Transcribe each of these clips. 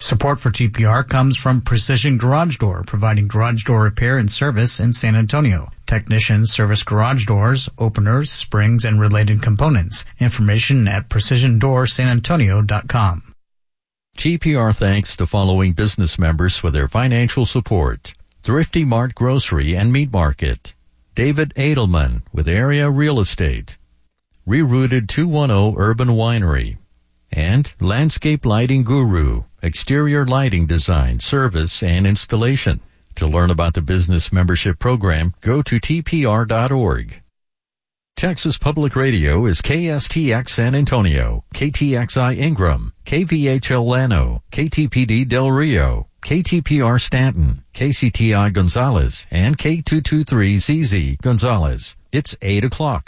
Support for TPR comes from Precision Garage Door, providing garage door repair and service in San Antonio. Technicians service garage doors, openers, springs, and related components. Information at precisiondoorsanantonio.com. TPR thanks the following business members for their financial support. Thrifty Mart Grocery and Meat Market. David Edelman with Area Real Estate. Rerouted 210 Urban Winery. And Landscape Lighting Guru, exterior lighting design, service, and installation. To learn about the business membership program, go to tpr.org. Texas Public Radio is KSTX San Antonio, KTXI Ingram, KVHL Llano, KTPD Del Rio, KTPR Stanton, KCTI Gonzales, and K223ZZ Gonzales. It's 8 o'clock.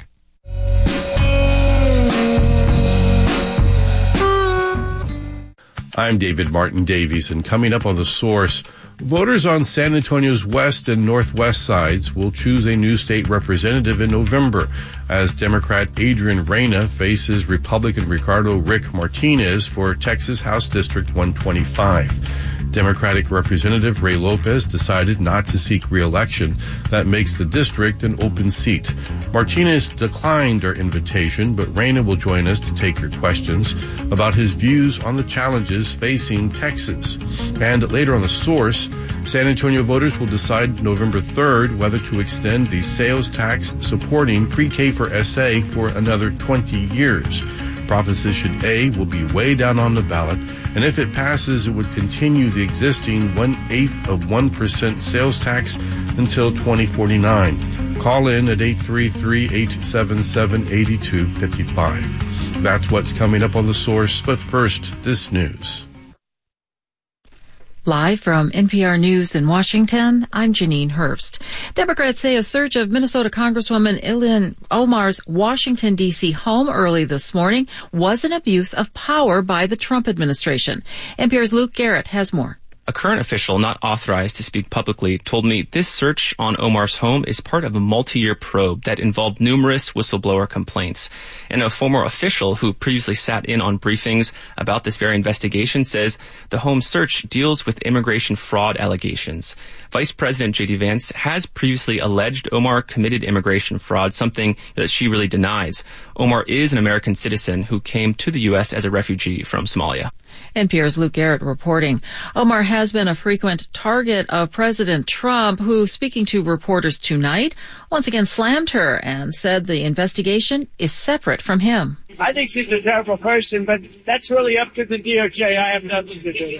I'm David Martin Davies, and coming up on The Source, voters on San Antonio's west and northwest sides will choose a new state representative in November as Democrat Adrian Reyna faces Republican Ricardo Rick Martinez for Texas House District 125. Democratic Representative Ray Lopez decided not to seek re-election. That makes the district an open seat. Martinez declined our invitation, but Reyna will join us to take your questions about his views on the challenges facing Texas. And later on The Source, San Antonio voters will decide November 3rd whether to extend the sales tax supporting pre-K for SA for another 20 years. Proposition A will be way down on the ballot, and if it passes, it would continue the existing 1/8 of 1% sales tax until 2049. Call in at 833-877-8255. That's what's coming up on The Source, but first, this news. Live from NPR News in Washington, I'm Janine Herbst. Democrats say a search of Minnesota Congresswoman Ilhan Omar's Washington, D.C. home early this morning was an abuse of power by the Trump administration. NPR's Luke Garrett has more. A current official not authorized to speak publicly told me this search on Omar's home is part of a multi-year probe that involved numerous whistleblower complaints. And a former official who previously sat in on briefings about this very investigation says the home search deals with immigration fraud allegations. Vice President J.D. Vance has previously alleged Omar committed immigration fraud, something that she really denies. Omar is an American citizen who came to the U.S. as a refugee from Somalia. NPR's Luke Garrett reporting. Omar has been a frequent target of President Trump, who, speaking to reporters tonight, once again slammed her and said the investigation is separate from him. I think she's a terrible person, but that's really up to the DOJ. I have nothing to do with it.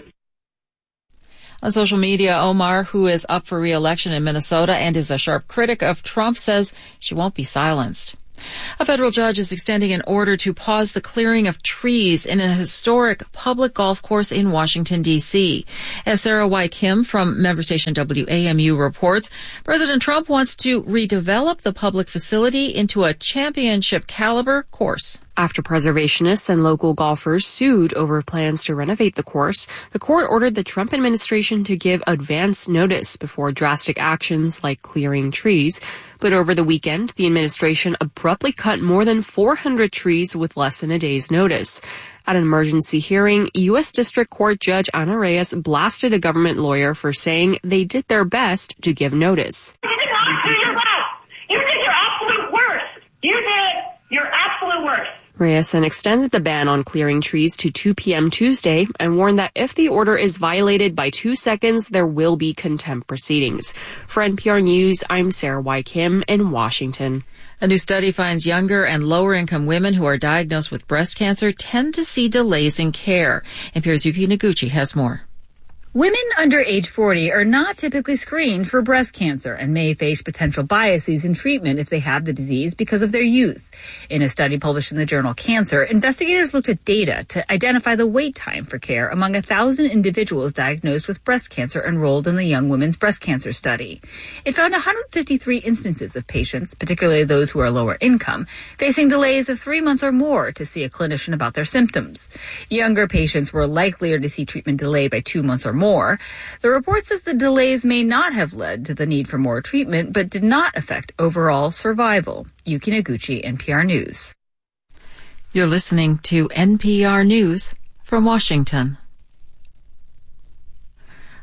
On social media, Omar, who is up for re-election in Minnesota and is a sharp critic of Trump, says she won't be silenced. A federal judge is extending an order to pause the clearing of trees in a historic public golf course in Washington, D.C. As Sarah Y. Kim from member station WAMU reports, President Trump wants to redevelop the public facility into a championship-caliber course. After preservationists and local golfers sued over plans to renovate the course, the court ordered the Trump administration to give advance notice before drastic actions like clearing trees. But over the weekend, the administration abruptly cut more than 400 trees with less than a day's notice. At an emergency hearing, U.S. District Court Judge Ana Reyes blasted a government lawyer for saying they did their best to give notice. You did not do your best. You did your absolute worst. You did your absolute worst. Reyes then extended the ban on clearing trees to 2 p.m. Tuesday and warned that if the order is violated by 2 seconds, there will be contempt proceedings. For NPR News, I'm Sarah Y. Kim in Washington. A new study finds younger and lower-income women who are diagnosed with breast cancer tend to see delays in care. NPR's Yuki Noguchi has more. Women under age 40 are not typically screened for breast cancer and may face potential biases in treatment if they have the disease because of their youth. In a study published in the journal Cancer, investigators looked at data to identify the wait time for care among 1,000 individuals diagnosed with breast cancer enrolled in the Young Women's Breast Cancer Study. It found 153 instances of patients, particularly those who are lower income, facing delays of 3 months or more to see a clinician about their symptoms. Younger patients were likelier to see treatment delayed by 2 months or more. The report says the delays may not have led to the need for more treatment, but did not affect overall survival. Yuki Noguchi, NPR News. You're listening to NPR News from Washington.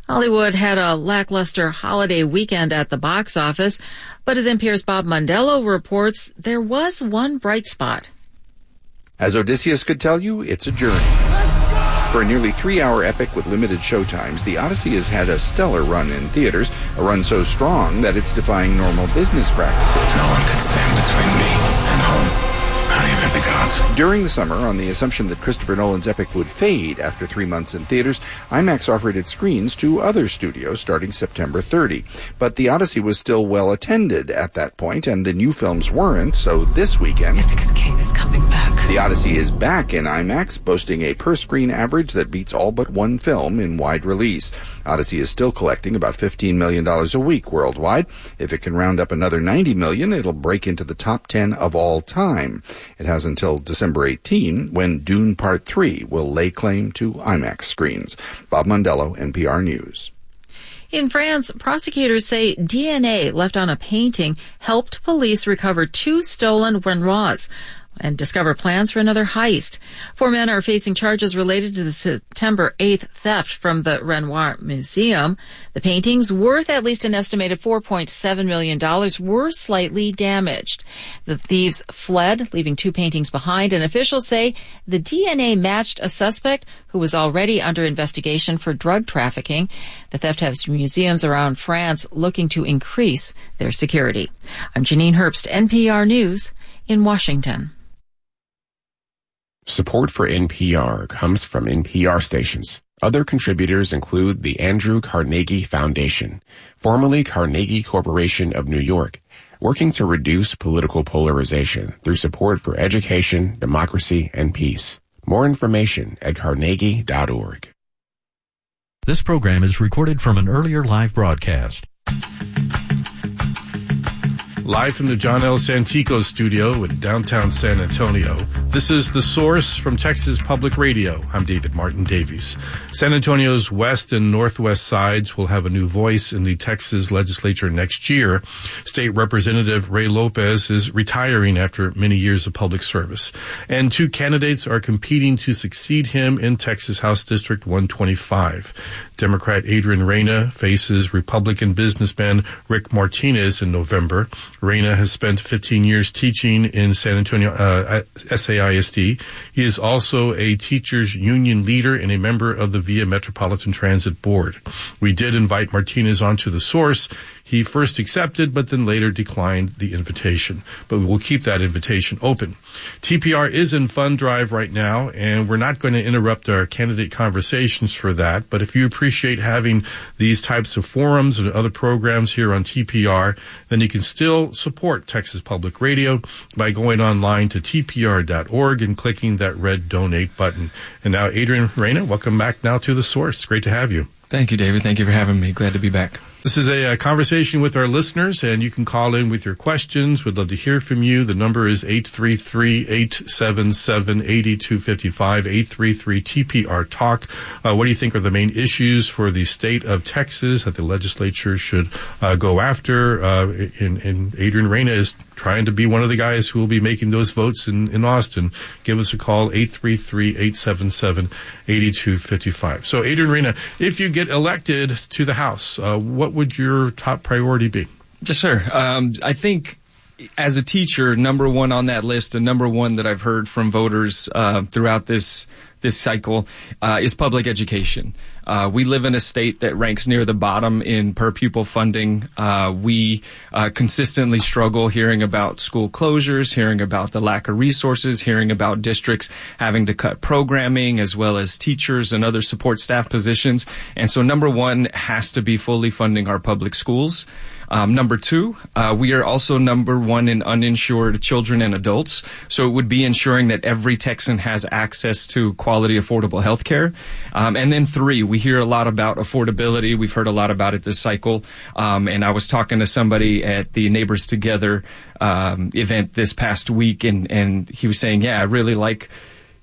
Hollywood had a lackluster holiday weekend at the box office, but as NPR's Bob Mondello reports, there was one bright spot. As Odysseus could tell you, it's a journey. For a nearly 3-hour epic with limited showtimes, The Odyssey has had a stellar run in theaters, a run so strong that it's defying normal business practices. No one could stand between me and home. Not even the gods. During the summer, on the assumption that Christopher Nolan's epic would fade after 3 months in theaters, IMAX offered its screens to other studios starting September 30. But The Odyssey was still well attended at that point, and the new films weren't, so this weekend, Ithaca's king is coming back. The Odyssey is back in IMAX, boasting a per-screen average that beats all but one film in wide release. Odyssey is still collecting about $15 million a week worldwide. If it can round up another $90 million, it'll break into the top 10 of all time. It has until December 18, when Dune Part 3 will lay claim to IMAX screens. Bob Mondello, NPR News. In France, prosecutors say DNA left on a painting helped police recover 2 stolen Renoirs and discover plans for another heist. 4 men are facing charges related to the September 8th theft from the Renoir Museum. The paintings, worth at least an estimated $4.7 million, were slightly damaged. The thieves fled, leaving 2 paintings behind, and officials say the DNA matched a suspect who was already under investigation for drug trafficking. The theft has museums around France looking to increase their security. I'm Janine Herbst, NPR News in Washington. Support for NPR comes from NPR stations. Other contributors include the Andrew Carnegie Foundation, formerly Carnegie Corporation of New York, working to reduce political polarization through support for education, democracy, and peace. More information at carnegie.org. This program is recorded from an earlier live broadcast. Live from the John L. Santico studio in downtown San Antonio, this is The Source from Texas Public Radio. I'm David Martin Davies. San Antonio's west and northwest sides will have a new voice in the Texas legislature next year. State Representative Ray Lopez is retiring after many years of public service. And 2 candidates are competing to succeed him in Texas House District 125. Democrat Adrian Reyna faces Republican businessman Rick Martinez in November. Reyna has spent 15 years teaching in San Antonio SAISD. He is also a teachers union leader and a member of the Via Metropolitan Transit Board. We did invite Martinez onto The Source. He first accepted, but then later declined the invitation. But we will keep that invitation open. TPR is in fund drive right now, and we're not going to interrupt our candidate conversations for that. But if you appreciate having these types of forums and other programs here on TPR, then you can still support Texas Public Radio by going online to tpr.org and clicking that red donate button. And now, Adrian Reyna, welcome back now to The Source. Great to have you. Thank you, David. Thank you for having me. Glad to be back. This is a conversation with our listeners, and you can call in with your questions. We'd love to hear from you. The number is 833-877-8255, 833-TPR-TALK. What do you think are the main issues for the state of Texas that the legislature should go after? And Adrian Reyna is trying to be one of the guys who will be making those votes in Austin. Give us a call, 833-877-8255. So, Adrian Reyna, if you get elected to the House, what would your top priority be? Yes, sir. I think as a teacher, number one on that list, and number one that I've heard from voters throughout this cycle is public education. We live in a state that ranks near the bottom in per pupil funding. We consistently struggle hearing about school closures, hearing about the lack of resources, hearing about districts having to cut programming as well as teachers and other support staff positions. And so number one has to be fully funding our public schools. Number two, we are also number one in uninsured children and adults. So it would be ensuring that every Texan has access to quality, affordable health care. And then three, we hear a lot about affordability. We've heard a lot about it this cycle. And I was talking to somebody at the Neighbors Together event this past week, and he was saying, yeah, I really like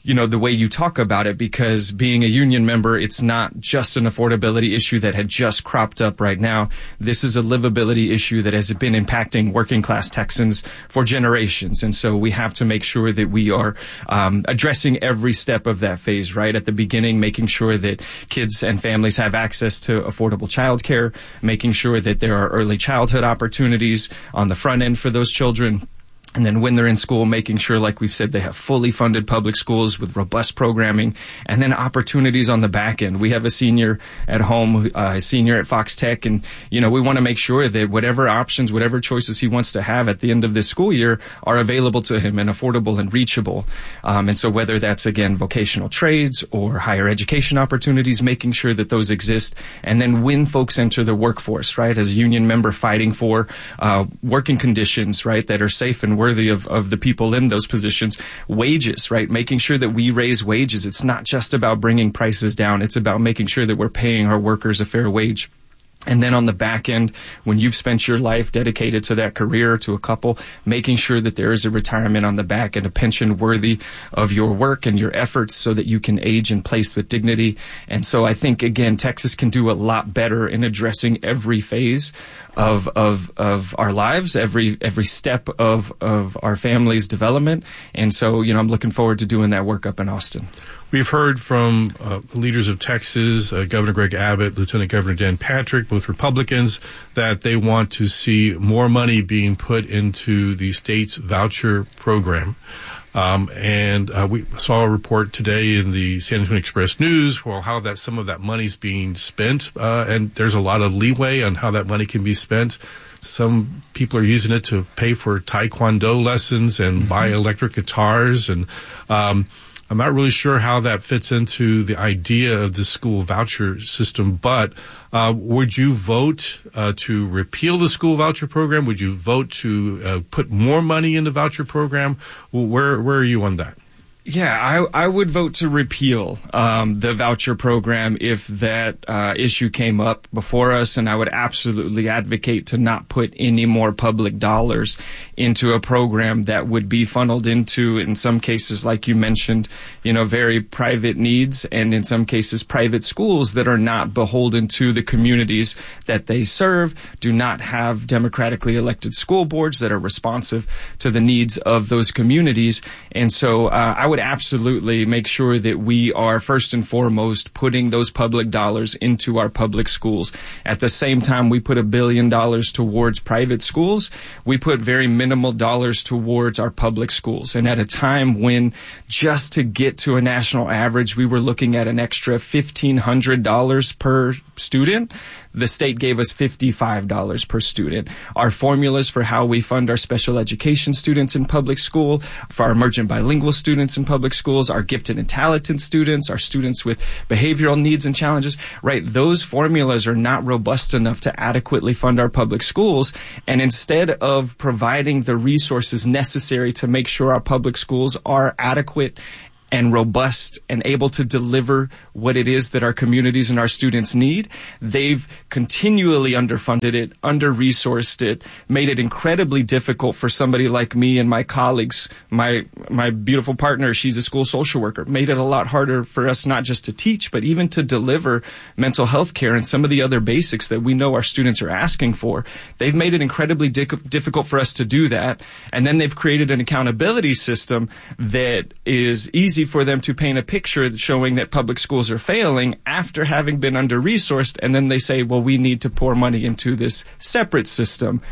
the way you talk about it, because being a union member, it's not just an affordability issue that had just cropped up right now. This is a livability issue that has been impacting working class Texans for generations. And so we have to make sure that we are addressing every step of that phase, right? At the beginning, making sure that kids and families have access to affordable childcare, making sure that there are early childhood opportunities on the front end for those children. And then when they're in school, making sure, like we've said, they have fully funded public schools with robust programming, and then opportunities on the back end. We have a senior at home, a senior at Fox Tech, and, we want to make sure that whatever options, whatever choices he wants to have at the end of this school year are available to him and affordable and reachable. And so whether that's, again, vocational trades or higher education opportunities, making sure that those exist. And then when folks enter the workforce, right, as a union member fighting for working conditions, right, that are safe and worthy of the people in those positions, wages, right? Making sure that we raise wages. It's not just about bringing prices down. It's about making sure that we're paying our workers a fair wage. And then on the back end, when you've spent your life dedicated to that career, to a couple, making sure that there is a retirement on the back and a pension worthy of your work and your efforts so that you can age in place with dignity. And so I think, again, Texas can do a lot better in addressing every phase of our lives, every step of our family's development. And so, I'm looking forward to doing that work up in Austin. We've heard from leaders of Texas, Governor Greg Abbott, Lieutenant Governor Dan Patrick, both Republicans, that they want to see more money being put into the state's voucher program. We saw a report today in the San Antonio Express News for how some of that money's being spent, and there's a lot of leeway on how that money can be spent. Some people are using it to pay for Taekwondo lessons and buy electric guitars, and I'm not really sure how that fits into the idea of the school voucher system, but would you vote to repeal the school voucher program? Would you vote to put more money in the voucher program? Where are you on that? Yeah, I would vote to repeal the voucher program if that issue came up before us, and I would absolutely advocate to not put any more public dollars into a program that would be funneled into, in some cases, like you mentioned, very private needs, and in some cases private schools that are not beholden to the communities that they serve, do not have democratically elected school boards that are responsive to the needs of those communities. And so I would absolutely make sure that we are first and foremost putting those public dollars into our public schools. At the same time we put $1 billion towards private schools, we put very minimal dollars towards our public schools. And at a time when just to get to a national average, we were looking at an extra $1,500 per student, the state gave us $55 per student. Our formulas for how we fund our special education students in public school, for our emergent bilingual students in public schools, our gifted and talented students, our students with behavioral needs and challenges, right? Those formulas are not robust enough to adequately fund our public schools. And instead of providing the resources necessary to make sure our public schools are adequate and robust and able to deliver what it is that our communities and our students need, they've continually underfunded it, under-resourced it, made it incredibly difficult for somebody like me and my colleagues. My beautiful partner, she's a school social worker, made it a lot harder for us not just to teach, but even to deliver mental health care and some of the other basics that we know our students are asking for. They've made it incredibly difficult for us to do that. And then they've created an accountability system that is easy for them to paint a picture showing that public schools are failing after having been under-resourced, and then they say, well, we need to pour money into this separate system.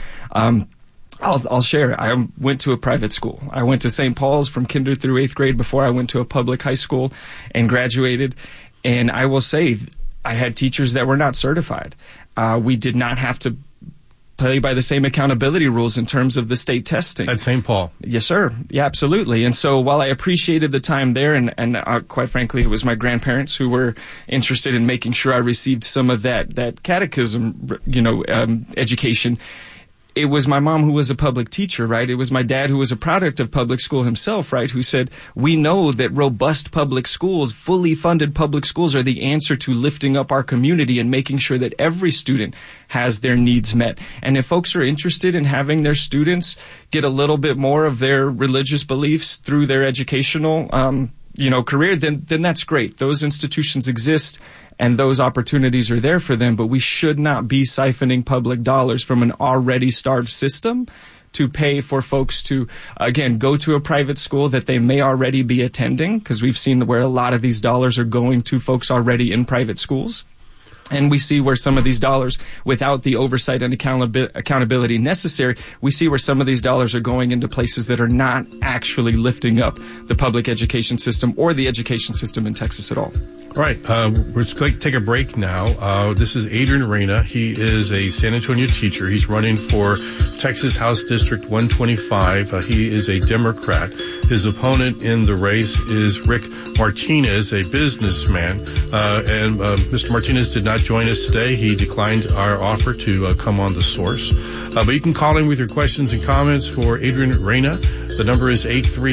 I'll share. I went to a private school. I went to St. Paul's from kinder through 8th grade before I went to a public high school and graduated. And I will say, I had teachers that were not certified. We did not have to play by the same accountability rules in terms of the state testing. At St. Paul. Yes, sir. Yeah, absolutely. And so while I appreciated the time there, and quite frankly, it was my grandparents who were interested in making sure I received some of that catechism, education. It was my mom who was a public teacher, right? It was my dad who was a product of public school himself, right? Who said, we know that robust public schools, fully funded public schools are the answer to lifting up our community and making sure that every student has their needs met. And if folks are interested in having their students get a little bit more of their religious beliefs through their educational career, then that's great. Those institutions exist and those opportunities are there for them, but we should not be siphoning public dollars from an already starved system to pay for folks to, again, go to a private school that they may already be attending, because we've seen where a lot of these dollars are going to folks already in private schools. And we see where some of these dollars, without the oversight and accountability necessary, we see where some of these dollars are going into places that are not actually lifting up the public education system or the education system in Texas at all. All right. We're just going to take a break now. This is Adrian Reyna. He is a San Antonio teacher. He's running for Texas House District 125. He is a Democrat. His opponent in the race is Rick Martinez, a businessman. And Mr. Martinez did not join us today. He declined our offer to come on The Source. But you can call in with your questions and comments for Adrian Reyna. The number is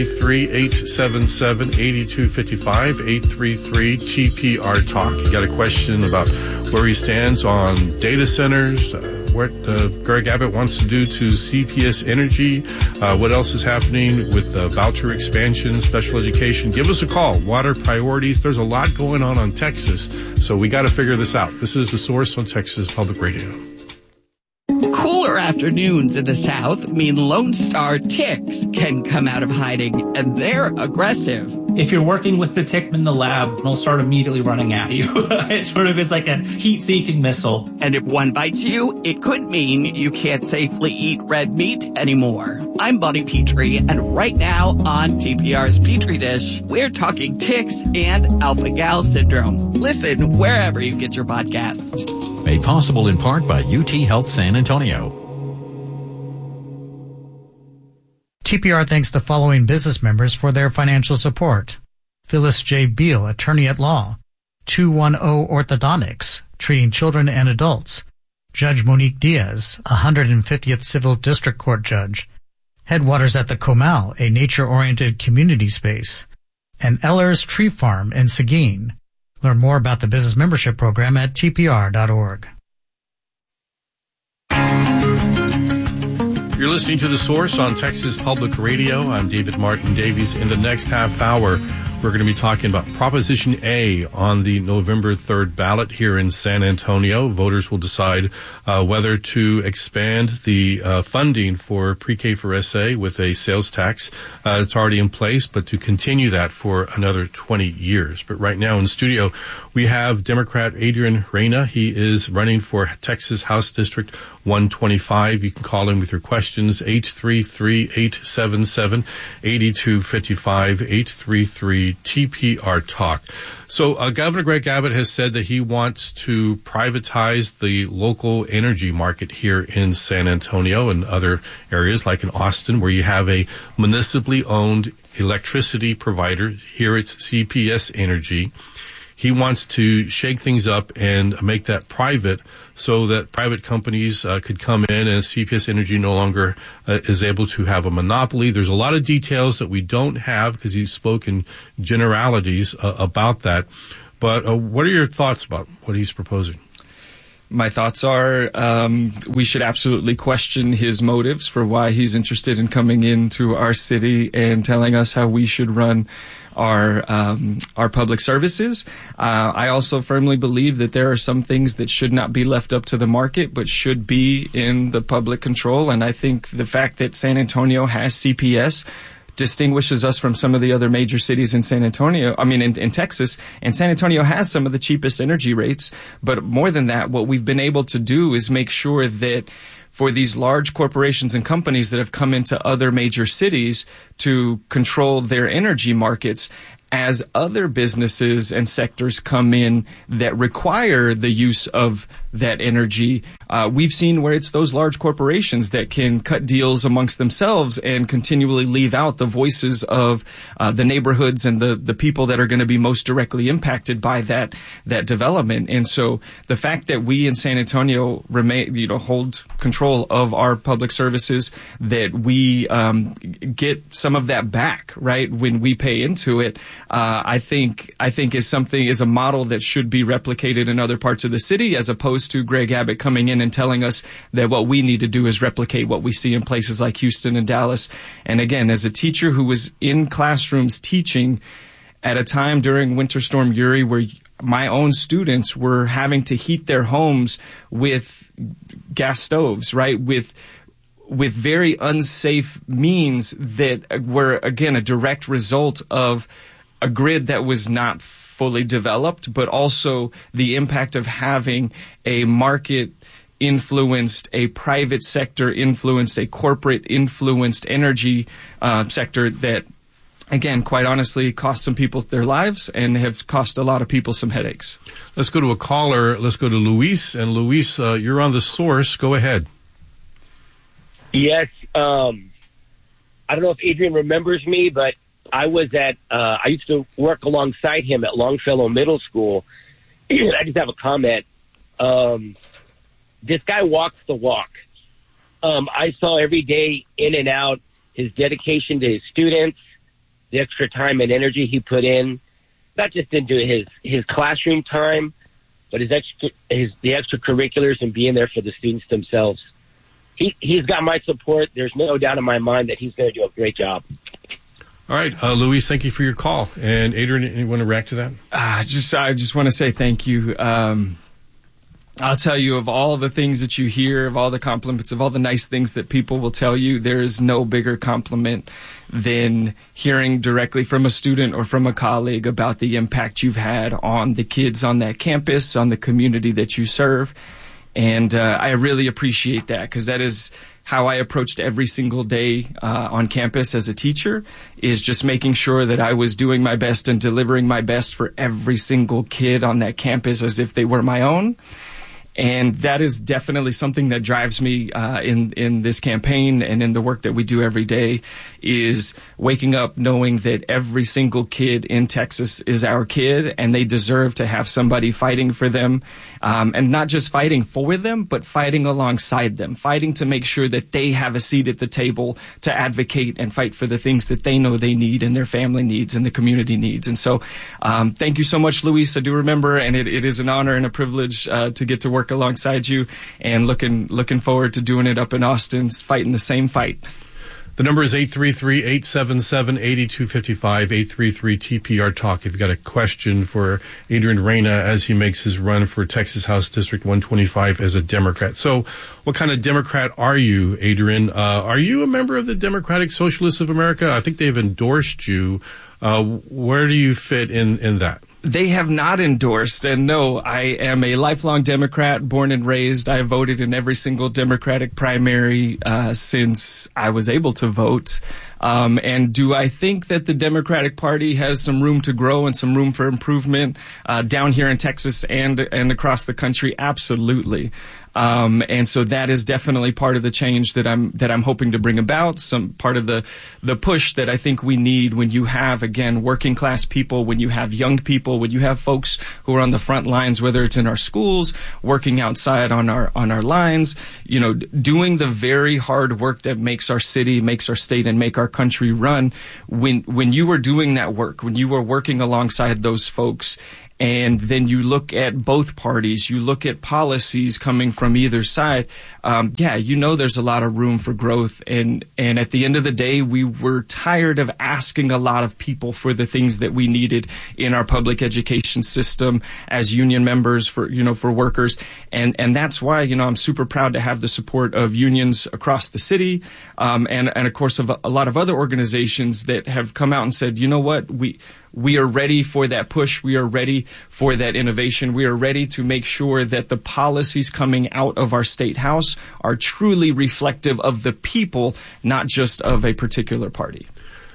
833-877-8255, 833-TPR-TALK. You got a question about where he stands on data centers, what Greg Abbott wants to do to CPS Energy, what else is happening with voucher expansion, special education. Give us a call. Water priorities. There's a lot going on Texas, so we got to figure this out. This is The Source on Texas Public Radio. Cooler afternoons in the South mean Lone Star ticks can come out of hiding, and they're aggressive. If you're working with the tick in the lab, it'll start immediately running at you. It sort of is like a heat-seeking missile. And if one bites you, it could mean you can't safely eat red meat anymore. I'm Buddy Petrie, and right now on TPR's Petri Dish, we're talking ticks and alpha-gal syndrome. Listen wherever you get your podcasts. Made possible in part by UT Health San Antonio. TPR thanks the following business members for their financial support. Phyllis J. Beal, attorney at law. 210 Orthodontics, treating children and adults. Judge Monique Diaz, 150th Civil District Court Judge. Headwaters at the Comal, a nature-oriented community space. And Eller's Tree Farm in Seguin. Learn more about the business membership program at tpr.org. You're listening to The Source on Texas Public Radio. I'm David Martin Davies. In the next half hour, we're going to be talking about Proposition A on the November 3rd ballot here in San Antonio. Voters will decide whether to expand the funding for pre-K for SA with a sales tax. It's already in place, but to continue that for another 20 years. But right now in studio, we have Democrat Adrian Reyna. He is running for Texas House District 125. You can call in with your questions, 833-877-8255, 833-TPR-TALK. So Governor Greg Abbott has said that he wants to privatize the local energy market here in San Antonio and other areas like in Austin, where you have a municipally owned electricity provider. Here it's CPS Energy. He wants to shake things up and make that private so that private companies could come in, and CPS Energy no longer is able to have a monopoly. There's a lot of details that we don't have because he spoke in generalities about that. But what are your thoughts about what he's proposing? My thoughts are we should absolutely question his motives for why he's interested in coming into our city and telling us how we should run our public services. I also firmly believe that there are some things that should not be left up to the market, but should be in the public control. And I think the fact that San Antonio has CPS distinguishes us from some of the other major cities in in Texas. And San Antonio has some of the cheapest energy rates. But more than that, what we've been able to do is make sure that for these large corporations and companies that have come into other major cities to control their energy markets, as other businesses and sectors come in that require the use of that energy, we've seen where it's those large corporations that can cut deals amongst themselves and continually leave out the voices of the neighborhoods and the people that are going to be most directly impacted by that development. And so the fact that we in San Antonio hold control of our public services, that we get some of that back, right, when we pay into it, I think is a model that should be replicated in other parts of the city, as opposed to Greg Abbott coming in and telling us that what we need to do is replicate what we see in places like Houston and Dallas. And again, as a teacher who was in classrooms teaching at a time during Winter Storm Uri where my own students were having to heat their homes with gas stoves, right? With very unsafe means that were, again, a direct result of a grid that was not fully developed, but also the impact of having a market influenced, a private sector influenced, a corporate influenced energy sector that, again, quite honestly, cost some people their lives and have cost a lot of people some headaches. Let's go to a caller. Let's go to Luis. And Luis, you're on The Source. Go ahead. Yes. I don't know if Adrian remembers me, but I used to work alongside him at Longfellow Middle School. I just have a comment. This guy walks the walk. I saw every day in and out his dedication to his students, the extra time and energy he put in, not just into his classroom time, but the extracurriculars and being there for the students themselves. He's got my support. There's no doubt in my mind that he's going to do a great job. All right, Luis, thank you for your call. And Adrian, anyone to react to that? I just want to say thank you. I'll tell you, of all the things that you hear, of all the compliments, of all the nice things that people will tell you, there is no bigger compliment than hearing directly from a student or from a colleague about the impact you've had on the kids on that campus, on the community that you serve. And I really appreciate that, because that is how I approached every single day on campus as a teacher, is just making sure that I was doing my best and delivering my best for every single kid on that campus as if they were my own. And that is definitely something that drives me in this campaign and in the work that we do every day, is waking up knowing that every single kid in Texas is our kid, and they deserve to have somebody fighting for them, and not just fighting for them, but fighting alongside them, fighting to make sure that they have a seat at the table to advocate and fight for the things that they know they need and their family needs and the community needs. And so thank you so much, Luis. I do remember, and it is an honor and a privilege to get to work alongside you, and looking forward to doing it up in Austin, fighting the same fight. The number is 833-877-8255, 833-TPR-TALK. If you've got a question for Adrian Reyna as he makes his run for Texas House District 125 as a Democrat. So what kind of Democrat are you, Adrian? Are you a member of the Democratic Socialists of America? I think they've endorsed you. Where do you fit in that? They have not endorsed, and no, I am a lifelong Democrat, born and raised. I voted in every single Democratic primary since I was able to vote. And do I think that the Democratic Party has some room to grow and some room for improvement down here in Texas and across the country? Absolutely. And so that is definitely part of the change that I'm hoping to bring about, some part of the push that I think we need when you have, again, working class people, when you have young people, when you have folks who are on the front lines, whether it's in our schools, working outside on our lines, doing the very hard work that makes our city, makes our state, and make our country run. When you were doing that work, when you were working alongside those folks, and then you look at both parties, you look at policies coming from either side, there's a lot of room for growth. And at the end of the day, we were tired of asking a lot of people for the things that we needed in our public education system as union members for workers. And that's why, I'm super proud to have the support of unions across the city, and of course of a lot of other organizations that have come out and said, you know what, we are ready for that push. We are ready for that innovation. We are ready to make sure that the policies coming out of our state house are truly reflective of the people, not just of a particular party.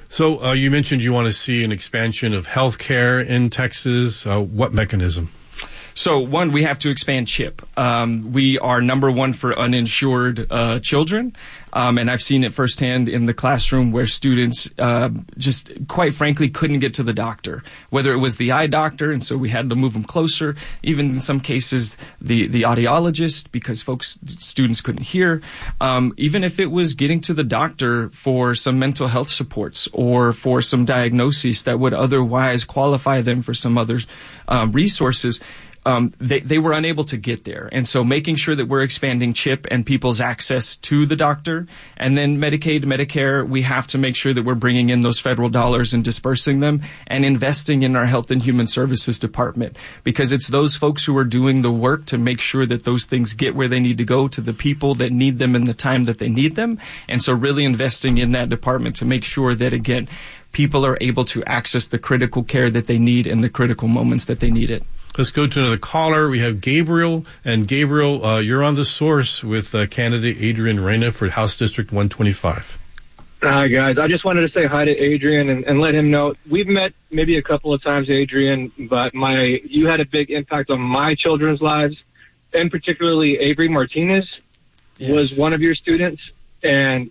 So you mentioned you want to see an expansion of health care in Texas. What mechanism? So, one, we have to expand CHIP. We are number one for uninsured children. And I've seen it firsthand in the classroom where students just, quite frankly, couldn't get to the doctor, whether it was the eye doctor, and so we had to move them closer, even in some cases the audiologist, because students couldn't hear, even if it was getting to the doctor for some mental health supports or for some diagnoses that would otherwise qualify them for some other resources. They were unable to get there. And so making sure that we're expanding CHIP and people's access to the doctor sure. And then Medicaid, Medicare, we have to make sure that we're bringing in those federal dollars and dispersing them and investing in our Health and Human Services Department, because it's those folks who are doing the work to make sure that those things get where they need to go to the people that need them in the time that they need them. And so really investing in that department to make sure that, again, people are able to access the critical care that they need in the critical moments that they need it. Let's go to another caller. We have Gabriel. And Gabriel, you're on The Source with candidate Adrian Reyna for House District 125. Hi, guys. I just wanted to say hi to Adrian and let him know we've met maybe a couple of times, Adrian, but you had a big impact on my children's lives, and particularly Avery Martinez was one of your students, and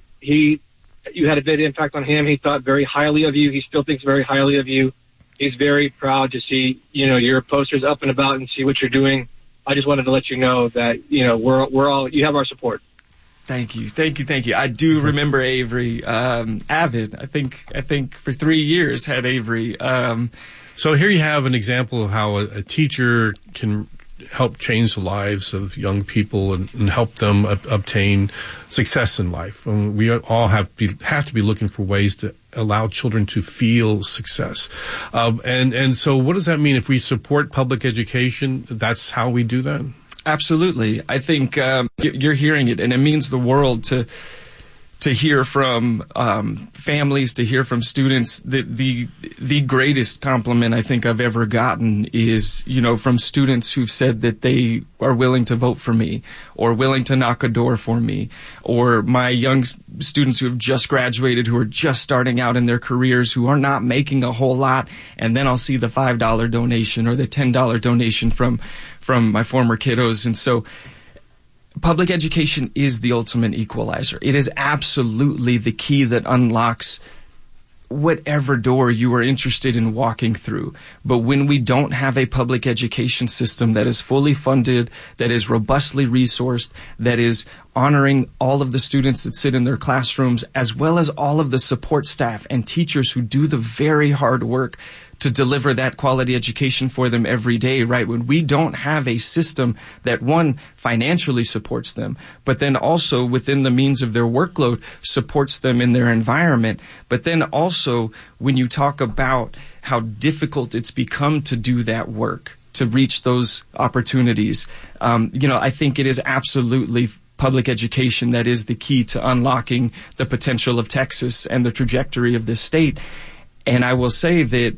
you had a big impact on him. He thought very highly of you. He still thinks very highly of you. He's very proud to see, your posters up and about and see what you're doing. I just wanted to let you know that, we're all, you have our support. Thank you. I do remember Avery, avid. I think for 3 years had Avery. So here you have an example of how a teacher can help change the lives of young people and help them obtain success in life. And we all have to be looking for ways to allow children to feel success. And so what does that mean if we support public education? That's how we do that? Absolutely. I think you're hearing it, and it means the world to hear from families, to hear from students. The greatest compliment I think I've ever gotten is, from students who've said that they are willing to vote for me, or willing to knock a door for me, or my young students who have just graduated, who are just starting out in their careers, who are not making a whole lot, and then I'll see the $5 donation or the $10 donation from my former kiddos. And so public education is the ultimate equalizer. It is absolutely the key that unlocks whatever door you are interested in walking through. But when we don't have a public education system that is fully funded, that is robustly resourced, that is honoring all of the students that sit in their classrooms, as well as all of the support staff and teachers who do the very hard work to deliver that quality education for them every day, right? When we don't have a system that, one, financially supports them, but then also within the means of their workload supports them in their environment. But then also when you talk about how difficult it's become to do that work, to reach those opportunities, I think it is absolutely public education that is the key to unlocking the potential of Texas and the trajectory of this state. And I will say that,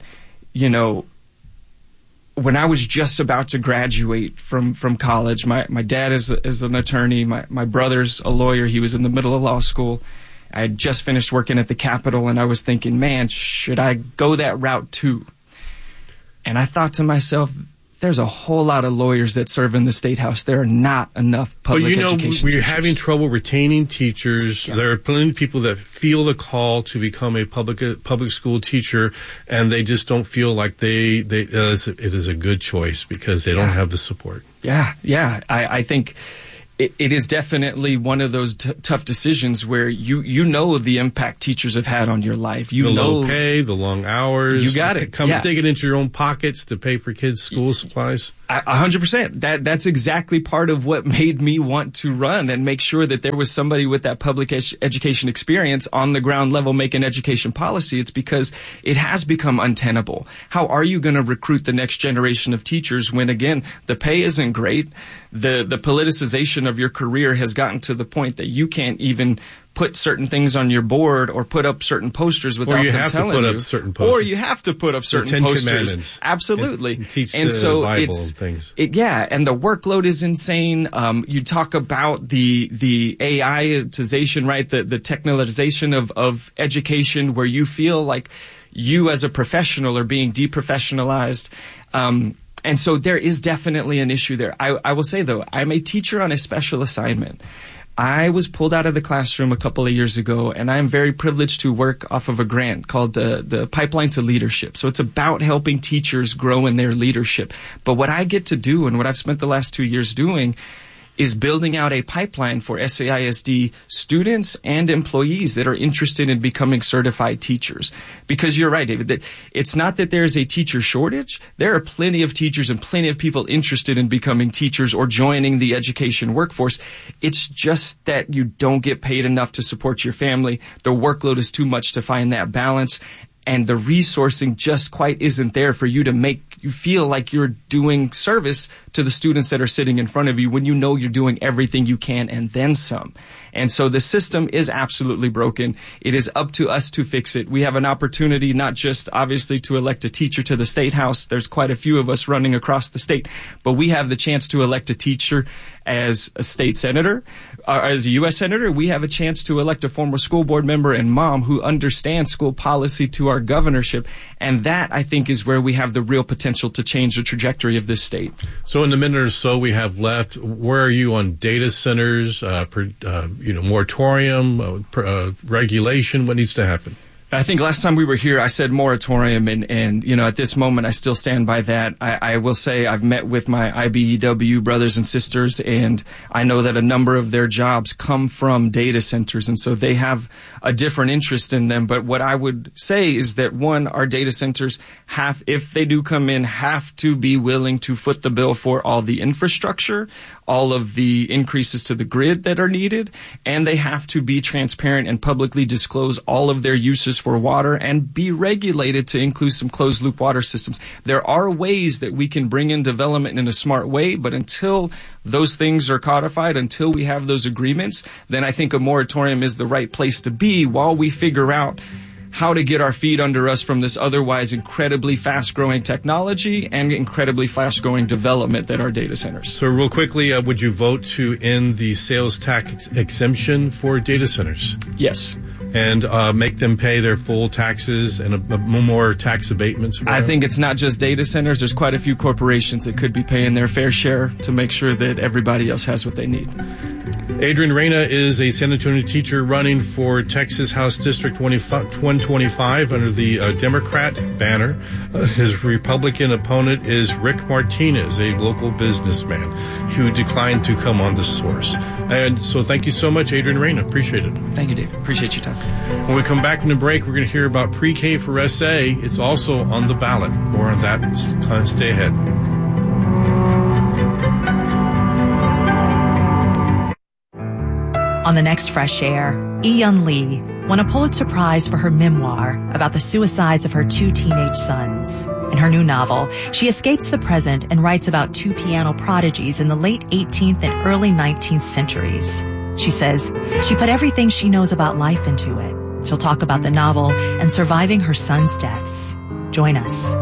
when I was just about to graduate from college, my dad is an attorney, my brother's a lawyer, he was in the middle of law school. I had just finished working at the Capitol, and I was thinking, man, should I go that route too? And I thought to myself, there's a whole lot of lawyers that serve in the State House. There are not enough public education we're teachers. having trouble retaining teachers. Yeah. There are plenty of people that feel the call to become a public school teacher, and they just don't feel like it is a good choice because they don't have the support. Yeah. I think it is definitely one of those tough decisions where you know the impact teachers have had on your life. The low pay, the long hours. You got it. Take it into your own pockets to pay for kids' school supplies. 100%. That's exactly part of what made me want to run and make sure that there was somebody with that public education experience on the ground level making education policy. It's because it has become untenable. How are you going to recruit the next generation of teachers when, again, the pay isn't great? The politicization of your career has gotten to the point that you can't even put certain things on your board or put up certain posters without them telling you. Or you have to put up certain posters. Commandments. Absolutely. And teach the Bible and things. And the workload is insane. You talk about the AIization, right? The technologization of education, where you feel like you as a professional are being deprofessionalized. And so there is definitely an issue there. I will say, though, I'm a teacher on a special assignment. I was pulled out of the classroom a couple of years ago, and I'm very privileged to work off of a grant called the Pipeline to Leadership. So it's about helping teachers grow in their leadership. But what I get to do and what I've spent the last 2 years doing is building out a pipeline for SAISD students and employees that are interested in becoming certified teachers. Because you're right, David, that it's not that there's a teacher shortage. There are plenty of teachers and plenty of people interested in becoming teachers or joining the education workforce. It's just that you don't get paid enough to support your family. The workload is too much to find that balance. And the resourcing just quite isn't there for you to make you feel like you're doing service to the students that are sitting in front of you when you know you're doing everything you can and then some. And so the system is absolutely broken. It is up to us to fix it. We have an opportunity not just obviously to elect a teacher to the state house. There's quite a few of us running across the state, but we have the chance to elect a teacher as a state senator, as a U.S. senator. We have a chance to elect a former school board member and mom who understands school policy to our governorship. And that, I think, is where we have the real potential to change the trajectory of this state. So in the minute or so we have left, where are you on data centers, moratorium, regulation? What needs to happen? I think last time we were here, I said moratorium, and at this moment, I still stand by that. I will say I've met with my IBEW brothers and sisters, and I know that a number of their jobs come from data centers, and so they have a different interest in them. But what I would say is that, one, our data centers if they do come in, have to be willing to foot the bill for all the infrastructure, all of the increases to the grid that are needed, and they have to be transparent and publicly disclose all of their uses for water and be regulated to include some closed-loop water systems. There are ways that we can bring in development in a smart way, but until those things are codified, until we have those agreements, then I think a moratorium is the right place to be while we figure out how to get our feet under us from this otherwise incredibly fast-growing technology and incredibly fast-growing development that are data centers. So real quickly, would you vote to end the sales tax exemption for data centers? Yes. And make them pay their full taxes and more tax abatements? I think it's not just data centers. There's quite a few corporations that could be paying their fair share to make sure that everybody else has what they need. Adrian Reyna is a San Antonio teacher running for Texas House District 125 under the Democrat banner. His Republican opponent is Rick Martinez, a local businessman who declined to come on The Source. And so thank you so much, Adrian Reyna. Appreciate it. Thank you, David. Appreciate your time. When we come back from the break, we're going to hear about pre-K for SA. It's also on the ballot. More on that. Stay ahead. On the next Fresh Air, Eun Lee won a Pulitzer Prize for her memoir about the suicides of her two teenage sons. In her new novel, she escapes the present and writes about two piano prodigies in the late 18th and early 19th centuries. She says she put everything she knows about life into it. She'll talk about the novel and surviving her sons' deaths. Join us.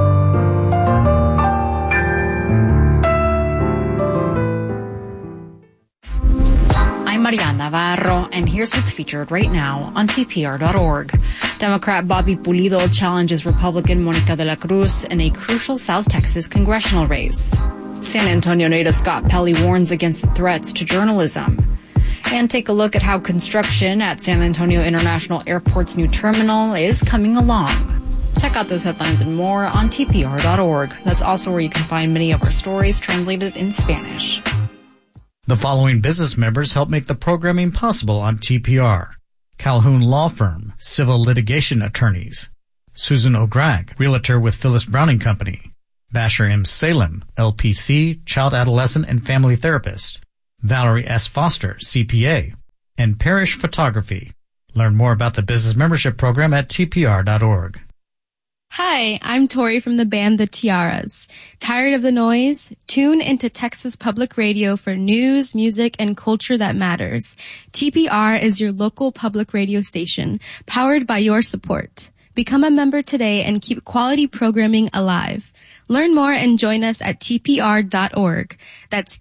I'm Mariana Navarro, and here's what's featured right now on TPR.org. Democrat Bobby Pulido challenges Republican Monica de la Cruz in a crucial South Texas congressional race. San Antonio native Scott Pelley warns against the threats to journalism. And take a look at how construction at San Antonio International Airport's new terminal is coming along. Check out those headlines and more on TPR.org. That's also where you can find many of our stories translated in Spanish. The following business members help make the programming possible on TPR. Calhoun Law Firm, Civil Litigation Attorneys. Susan O'Grag, Realtor with Phyllis Browning Company. Basher M. Salem, LPC, Child, Adolescent, and Family Therapist. Valerie S. Foster, CPA. And Parish Photography. Learn more about the business membership program at TPR.org. Hi, I'm Tori from the band The Tiaras. Tired of the noise? Tune into Texas Public Radio for news, music, and culture that matters. TPR is your local public radio station, powered by your support. Become a member today and keep quality programming alive. Learn more and join us at TPR.org. That's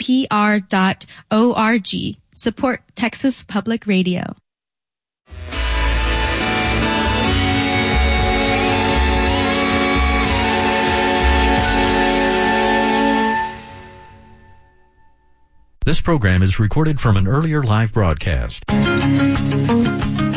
TPR.org. Support Texas Public Radio. This program is recorded from an earlier live broadcast.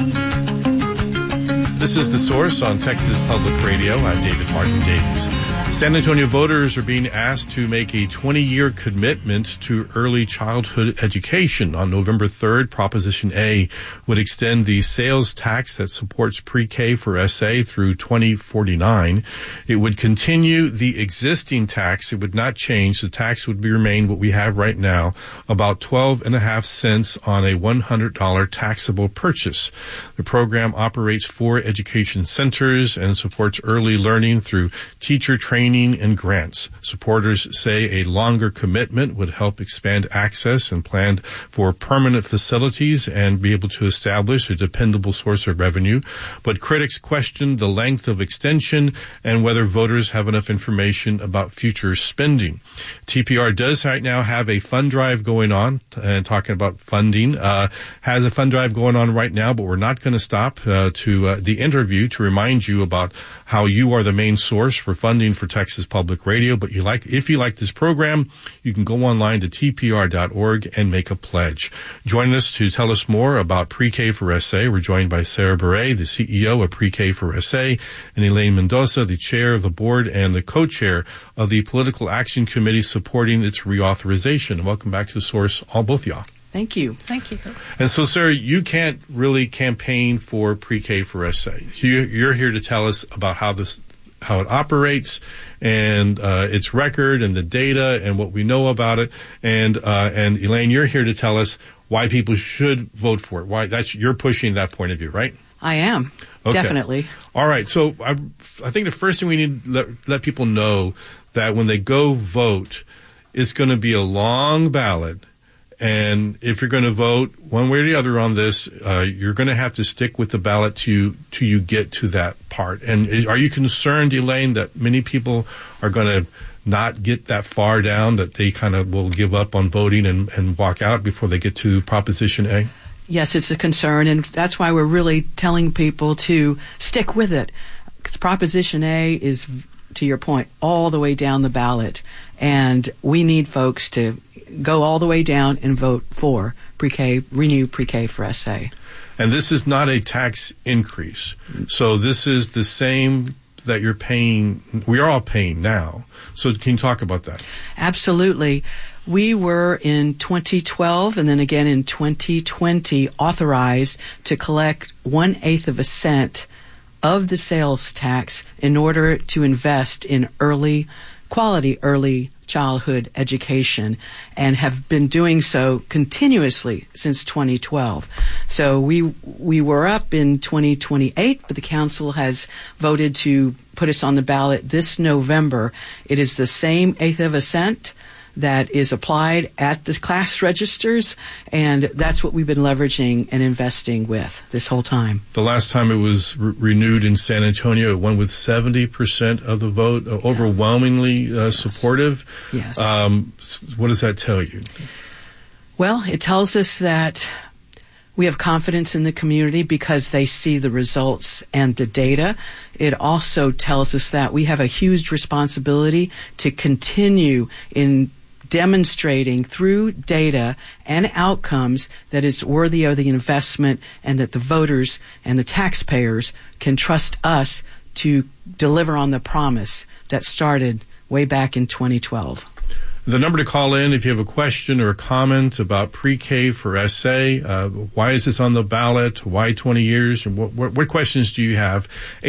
This is The Source on Texas Public Radio. I'm David Martin Davis. San Antonio voters are being asked to make a 20-year commitment to early childhood education. On November 3rd, Proposition A would extend the sales tax that supports pre-K for SA through 2049. It would continue the existing tax. It would not change. The tax would remain what we have right now, about 12.5 cents on a $100 taxable purchase. The program operates 4 education centers and supports early learning through teacher training and grants. Supporters say a longer commitment would help expand access and plan for permanent facilities and be able to establish a dependable source of revenue. But critics question the length of extension and whether voters have enough information about future spending. TPR does right now have a fund drive going on, and talking about funding, has a fund drive going on right now, but we're not going to stop to the interview to remind you about how you are the main source for funding for Texas Public Radio. But if you like this program, you can go online to tpr.org and make a pledge. Joining us to tell us more about Pre-K for SA, we're joined by Sarah Beret, the CEO of Pre-K for SA, and Elaine Mendoza, the chair of the board and the co-chair of the Political Action Committee supporting its reauthorization. Welcome back to The Source, both y'all. Thank you. Thank you. And so, Sarah, you can't really campaign for Pre-K for SA. You're here to tell us about how it operates and its record and the data and what we know about it. And Elaine, you're here to tell us why people should vote for it. Why you're pushing that point of view, right? I am. Okay. Definitely. All right. So I think the first thing we need to let people know that when they go vote, it's going to be a long ballot. And if you're going to vote one way or the other on this, you're going to have to stick with the ballot till you get to that part. And are you concerned, Elaine, that many people are going to not get that far down, that they kind of will give up on voting and walk out before they get to Proposition A? Yes, it's a concern, and that's why we're really telling people to stick with it. 'Cause Proposition A is, to your point, all the way down the ballot, and we need folks to go all the way down and vote for renew Pre-K for SA. And this is not a tax increase. So this is the same that you're paying, we are all paying now. So can you talk about that? Absolutely. We were in 2012 and then again in 2020 authorized to collect 1/8 of a cent of the sales tax in order to invest in quality early childhood education, and have been doing so continuously since 2012. So we were up in 2028, but the council has voted to put us on the ballot this November. It is the same 1/8 of a cent that is applied at the class registers, and that's what we've been leveraging and investing with this whole time. The last time it was renewed in San Antonio, it won with 70% of the vote, overwhelmingly supportive. Yes. What does that tell you? Well, it tells us that we have confidence in the community because they see the results and the data. It also tells us that we have a huge responsibility to continue in demonstrating through data and outcomes that it's worthy of the investment and that the voters and the taxpayers can trust us to deliver on the promise that started way back in 2012. The number to call in if you have a question or a comment about Pre-K for SA, why is this on the ballot, why 20 years, and what questions do you have?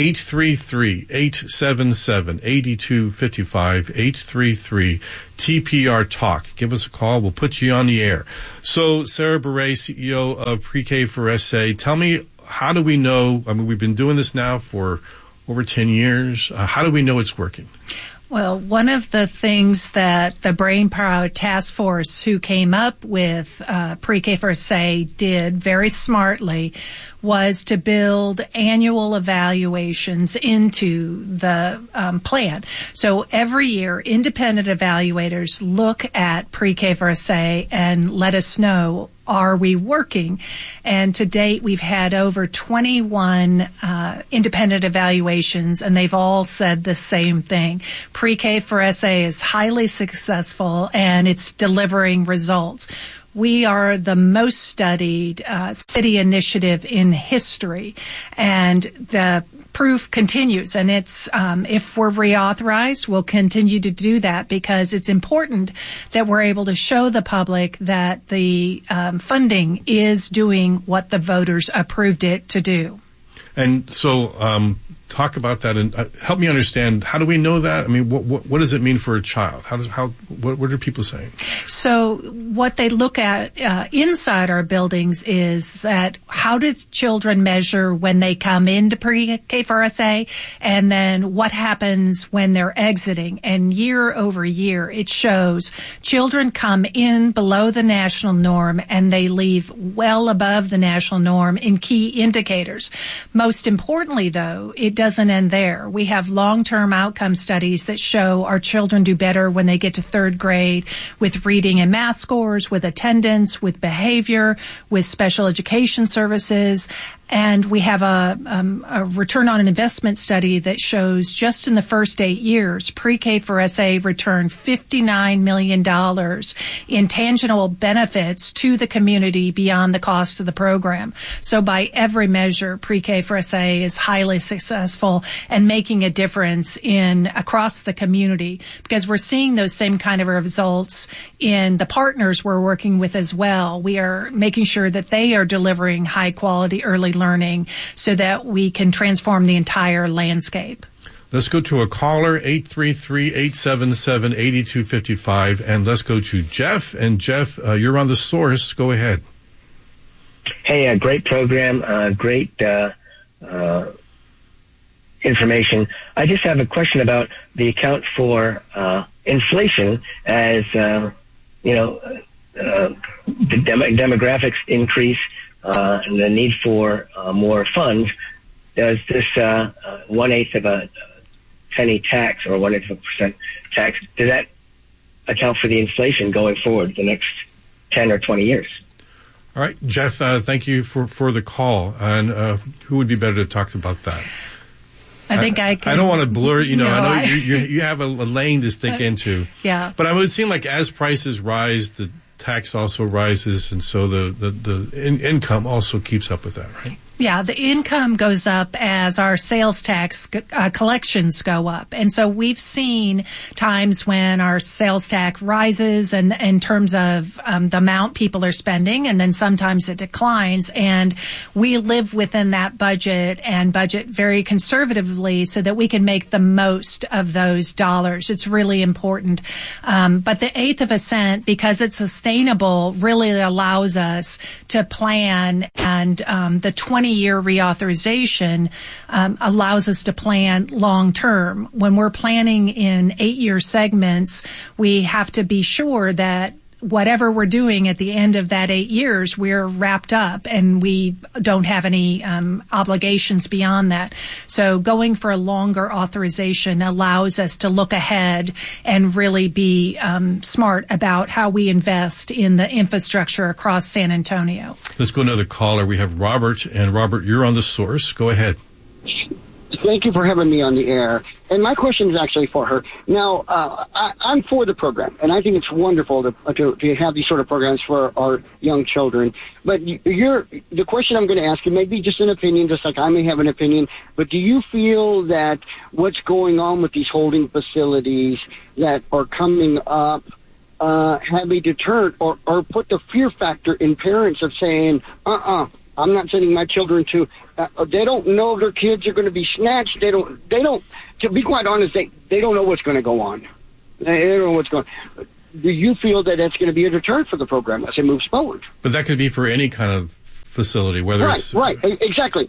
833-877-8255, 833-TPR Talk. Give us a call. We'll put you on the air. So, Sarah Beret, CEO of Pre-K for SA, tell me, how do we know, I mean, we've been doing this now for over 10 years. How do we know it's working? Well, one of the things that the Brainpower Task Force who came up with Pre-K for SA did very smartly was to build annual evaluations into the plan. So every year, independent evaluators look at Pre-K for SA and let us know, are we working? And to date, we've had over 21 independent evaluations, and they've all said the same thing. Pre-K for SA is highly successful, and it's delivering results. We are the most studied city initiative in history, and the proof continues. And it's, if we're reauthorized, we'll continue to do that because it's important that we're able to show the public that the funding is doing what the voters approved it to do. And so, talk about that and help me understand. How do we know that? I mean, what does it mean for a child? What are people saying? So what they look at inside our buildings is that how do children measure when they come into pre-K4SA, and then what happens when they're exiting? And year over year, it shows children come in below the national norm and they leave well above the national norm in key indicators. Most importantly, though, it doesn't end there. We have long-term outcome studies that show our children do better when they get to third grade with reading and math scores, with attendance, with behavior, with special education services. And we have a return on an investment study that shows just in the first 8 years, Pre-K4SA returned $59 million in tangible benefits to the community beyond the cost of the program. So by every measure, Pre-K4SA is highly successful and making a difference across the community, because we're seeing those same kind of results in the partners we're working with as well. We are making sure that they are delivering high quality early learning so that we can transform the entire landscape. Let's go to a caller, 833-877-8255, and let's go to Jeff. And Jeff, you're on The Source. Go ahead. Hey, great program, great information. I just have a question about the account for inflation as, the demographics increase and the need for more funds. Does this 1/8 of a penny tax or 1/8 of a percent tax, does that account for the inflation going forward the next 10 or 20 years? All right, Jeff, thank you for the call. And who would be better to talk about that? I think I can. I don't want to blur, I know you have a lane to stick into. Yeah. But it would seem like as prices rise, the tax also rises, and so the income also keeps up with that, right? Yeah, the income goes up as our sales tax collections go up. And so we've seen times when our sales tax rises and in terms of the amount people are spending, and then sometimes it declines. And we live within that budget and budget very conservatively so that we can make the most of those dollars. It's really important. But the 1/8 of a cent, because it's sustainable, really allows us to plan, and the 20-year reauthorization allows us to plan long term. When we're planning in 8-year segments, we have to be sure that whatever we're doing at the end of that 8 years, we're wrapped up and we don't have any obligations beyond that. So going for a longer authorization allows us to look ahead and really be smart about how we invest in the infrastructure across San Antonio. Let's go to another caller. We have Robert. And Robert, you're on The Source. Go ahead. Thank you for having me on the air. And my question is actually for her. Now, I'm for the program, and I think it's wonderful to have these sort of programs for our young children. But the question I'm going to ask you may be just an opinion, just like I may have an opinion, but do you feel that what's going on with these holding facilities that are coming up have a deterrent or put the fear factor in parents of saying, I'm not sending my children to, they don't know their kids are going to be snatched. They don't, to be quite honest, they don't know what's going to go on. They don't know what's going on. Do you feel that that's going to be a deterrent for the program as it moves forward? But that could be for any kind of facility, whether it's... Right, exactly.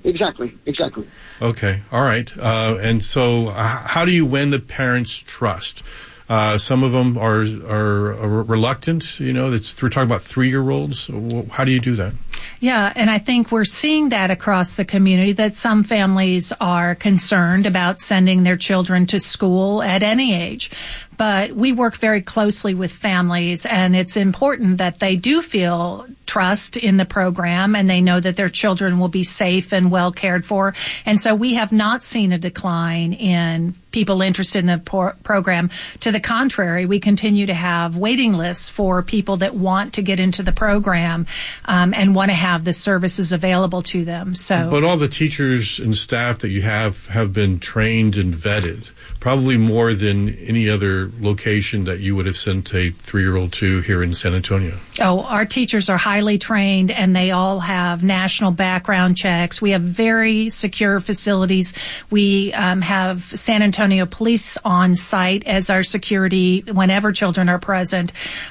Okay, all right. And so how do you win the parents' trust? Some of them are reluctant, we're talking about 3-year-olds. How do you do that? Yeah, and I think we're seeing that across the community, that some families are concerned about sending their children to school at any age. but we work very closely with families, and it's important that they do feel trust in the program and they know that their children will be safe and well cared for. And so we have not seen a decline in people interested in the program. To the contrary, we continue to have waiting lists for people that want to get into the program and want to have the services available to them. So, but all the teachers and staff that you have been trained and vetted, probably more than any other location that you would have sent a 3-year-old to here in San Antonio. Oh, our teachers are highly trained, and they all have national background checks. We have very secure facilities. We have San Antonio police on site as our security whenever children are present.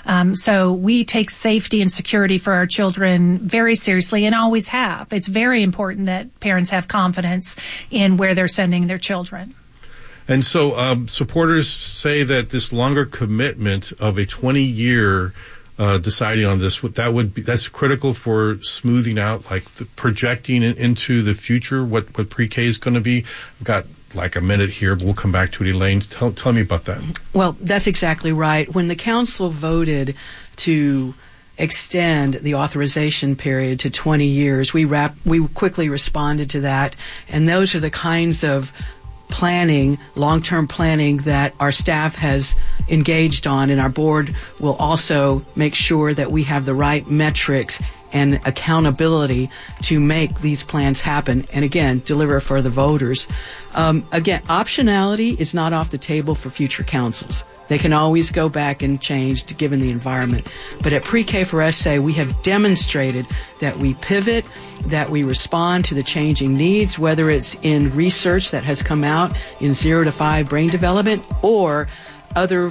So we take safety and security for our children very seriously and always have. It's very important that parents have confidence in where they're sending their children. And so supporters say that this longer commitment of a 20-year deciding on this, that's critical for smoothing out, like projecting into the future what pre-K is going to be. I've got like a minute here, but we'll come back to it. Elaine, tell me about that. Well, that's exactly right. When the council voted to extend the authorization period to 20 years, we quickly responded to that, and those are the kinds of planning, long-term planning that our staff has engaged on, and our board will also make sure that we have the right metrics and accountability to make these plans happen and, again, deliver for the voters. Again, optionality is not off the table for future councils. They can always go back and change given the environment. But at Pre-K for SA, we have demonstrated that we pivot, that we respond to the changing needs, whether it's in research that has come out in 0 to 5 brain development or other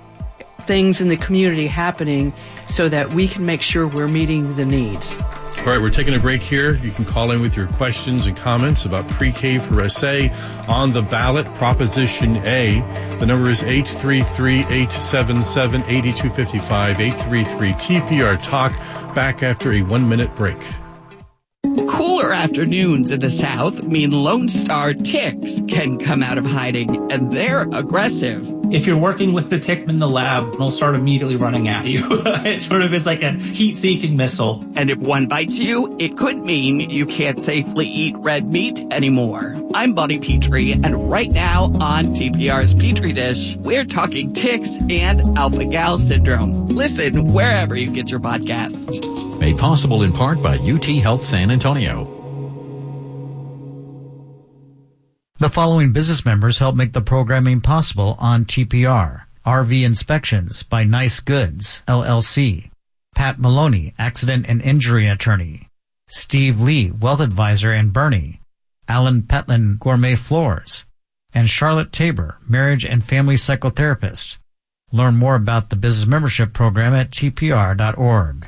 things in the community happening so that we can make sure we're meeting the needs. All right, we're taking a break here. You can call in with your questions and comments about Pre-K for SA on the ballot, Proposition A. The number is 833-877-8255, 833-TPR Talk. Back after a 1-minute break. Cooler afternoons in the South mean Lone Star ticks can come out of hiding, and they're aggressive. If you're working with the tick in the lab, it'll start immediately running at you. It sort of is like a heat-seeking missile. And if one bites you, it could mean you can't safely eat red meat anymore. I'm Buddy Petrie, and right now on TPR's Petri Dish, we're talking ticks and alpha-gal syndrome. Listen wherever you get your podcasts. Made possible in part by UT Health San Antonio. The following business members help make the programming possible on TPR. RV Inspections by Nice Goods, LLC. Pat Maloney, Accident and Injury Attorney. Steve Lee, Wealth Advisor in Bernie. Alan Petlin, Gourmet Floors. And Charlotte Tabor, Marriage and Family Psychotherapist. Learn more about the business membership program at tpr.org.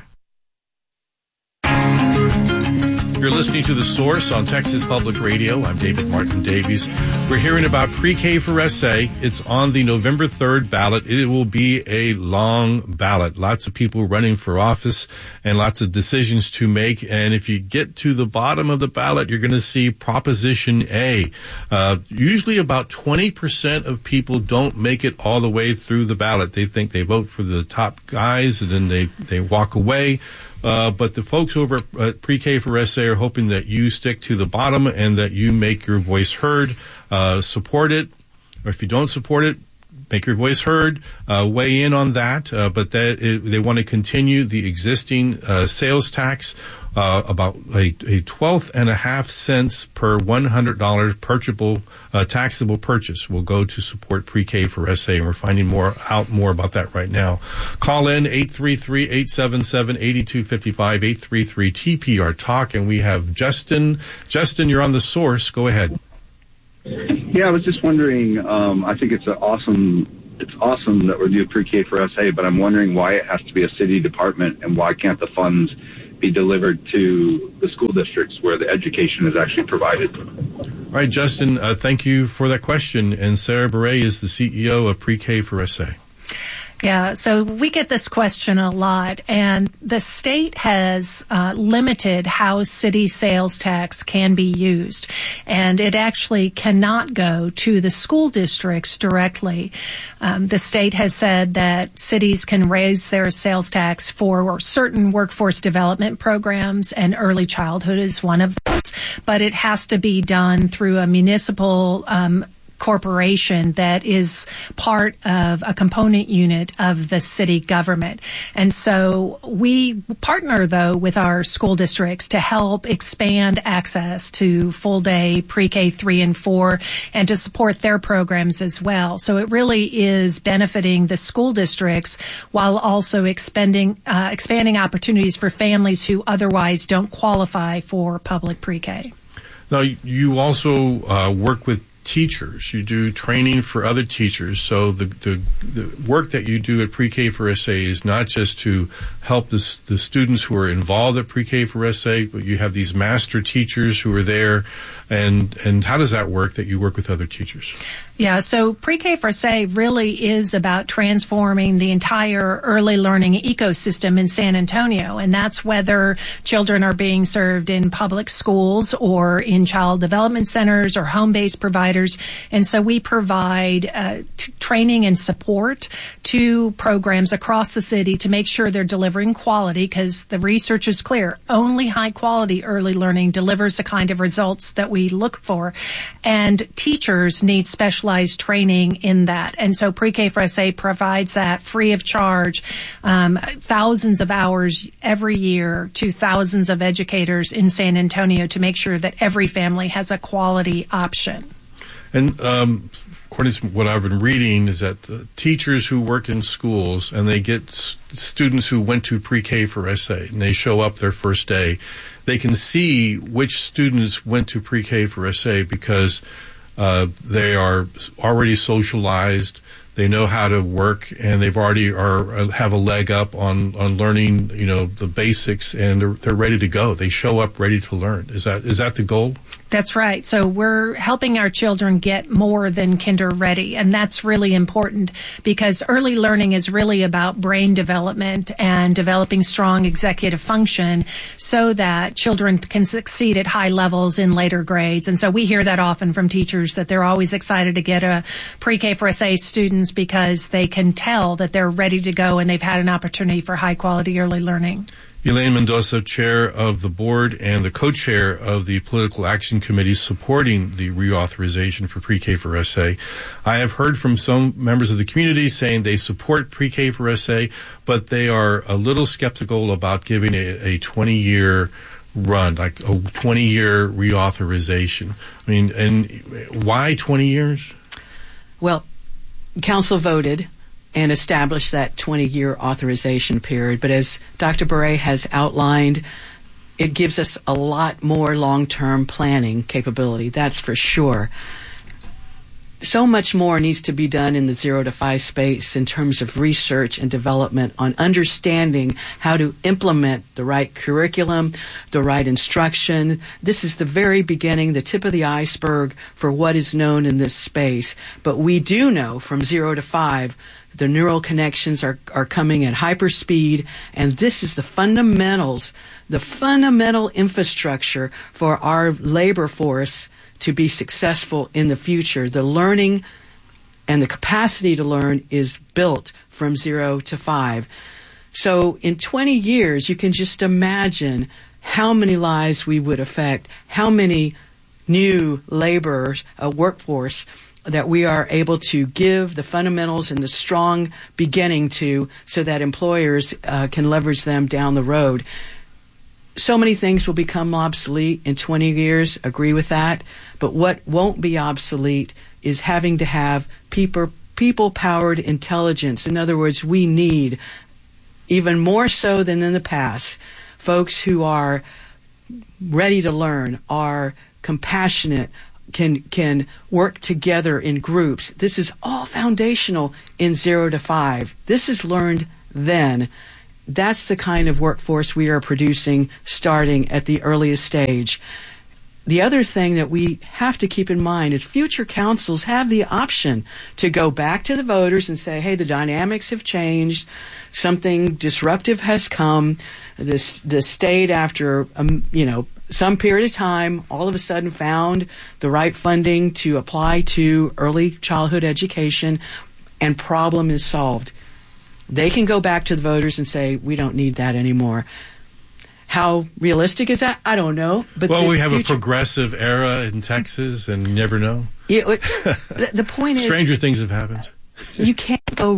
You're listening to The Source on Texas Public Radio. I'm David Martin Davies. We're hearing about Pre-K for SA. It's on the November 3rd ballot. It will be a long ballot. Lots of people running for office and lots of decisions to make. And if you get to the bottom of the ballot, you're going to see Proposition A. Usually about 20% of people don't make it all the way through the ballot. They think they vote for the top guys and then they walk away. But the folks over at Pre-K for SA are hoping that you stick to the bottom and that you make your voice heard, support it, or if you don't support it, make your voice heard, weigh in on that, but they want to continue the existing sales tax, about a 12.5 cents per $100 taxable purchase will go to support Pre-K for SA, and we're finding out more about that right now. Call in 833-877-8255, 833-TPR Talk, and we have Justin. Justin, you're on The Source. Go ahead. Yeah, I was just wondering, I think it's awesome that we're doing Pre-K for SA, but I'm wondering why it has to be a city department and why can't the funds be delivered to the school districts where the education is actually provided. All right, Justin, thank you for that question. And Sarah Beret is the CEO of Pre-K for SA. Yeah, so we get this question a lot, and the state has limited how city sales tax can be used, and it actually cannot go to the school districts directly. The state has said that cities can raise their sales tax for certain workforce development programs, and early childhood is one of those, but it has to be done through a municipal corporation that is part of a component unit of the city government. And so we partner, though, with our school districts to help expand access to full day pre-K 3 and 4 and to support their programs as well. So it really is benefiting the school districts while also expanding opportunities for families who otherwise don't qualify for public pre-K. Now, you also work with teachers. You do training for other teachers. So the work that you do at Pre-K for SA is not just to help the students who are involved at Pre-K for SA, but you have these master teachers who are there. And how does that work, that you work with other teachers? Yeah, so Pre-K for SA really is about transforming the entire early learning ecosystem in San Antonio, and that's whether children are being served in public schools or in child development centers or home-based providers. And so we provide training and support to programs across the city to make sure they're delivering quality, because the research is clear. Only high-quality early learning delivers the kind of results that we look for, and teachers need specialized training in that. And so Pre-K for SA provides that free of charge, thousands of hours every year to thousands of educators in San Antonio to make sure that every family has a quality option. And according to what I've been reading, is that the teachers who work in schools and they get students who went to Pre-K for SA and they show up their first day, they can see which students went to Pre-K for SA because they are already socialized, they know how to work, and they've already have a leg up on learning, the basics, and they're ready to go. They show up ready to learn. Is that the goal? That's right. So we're helping our children get more than kinder ready. And that's really important because early learning is really about brain development and developing strong executive function so that children can succeed at high levels in later grades. And so we hear that often from teachers, that they're always excited to get a Pre-K for SA students because they can tell that they're ready to go and they've had an opportunity for high quality early learning. Elaine Mendoza, chair of the board and the co-chair of the Political Action Committee supporting the reauthorization for Pre-K for SA. I have heard from some members of the community saying they support Pre-K for SA, but they are a little skeptical about giving a 20-year run, like a 20-year reauthorization. I mean, and why 20 years? Well, council voted and established that 20-year authorization period. But as Dr. Bure has outlined, it gives us a lot more long-term planning capability, that's for sure. So much more needs to be done in the 0 to 5 space in terms of research and development on understanding how to implement the right curriculum, the right instruction. This is the very beginning, the tip of the iceberg for what is known in this space. But we do know from 0 to 5 the neural connections are coming at hyperspeed, and this is the fundamentals, the fundamental infrastructure for our labor force to be successful in the future. The learning and the capacity to learn is built from 0 to 5. So in 20 years, you can just imagine how many lives we would affect, how many new laborers, workforce that we are able to give the fundamentals and the strong beginning to, so that employers can leverage them down the road. So many things will become obsolete in 20 years, agree with that. But what won't be obsolete is having to have people-powered intelligence. In other words, we need, even more so than in the past, folks who are ready to learn, are compassionate, can work together in groups. This is all foundational in 0 to 5. This is learned then. That's the kind of workforce we are producing starting at the earliest stage. the other thing that we have to keep in mind is future councils have the option to go back to the voters and say, hey, the dynamics have changed. Something disruptive has come. The state, after, some period of time, all of a sudden found the right funding to apply to early childhood education, and problem is solved. They can go back to the voters and say, we don't need that anymore. How realistic is that? I don't know. But we have a progressive era in Texas, and you never know. The point is, stranger things have happened. You can't go